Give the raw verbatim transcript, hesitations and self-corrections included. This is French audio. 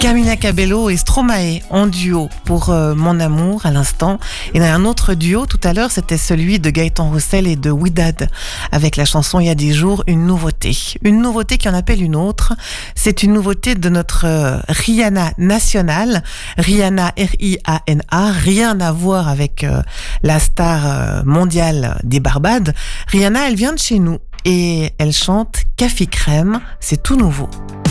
Camila Cabello et Stromae en duo pour euh, Mon Amour à l'instant. Et un autre duo tout à l'heure, c'était celui de Gaëtan Roussel et de Ouidad avec la chanson Il y a des jours, une nouveauté. Une nouveauté qui en appelle une autre. C'est une nouveauté de notre euh, Rihanna nationale. Rihanna, R I A N A. Rien à voir avec euh, la star euh, mondiale des Barbades. Rihanna, elle vient de chez nous et elle chante Café Crème. C'est tout nouveau.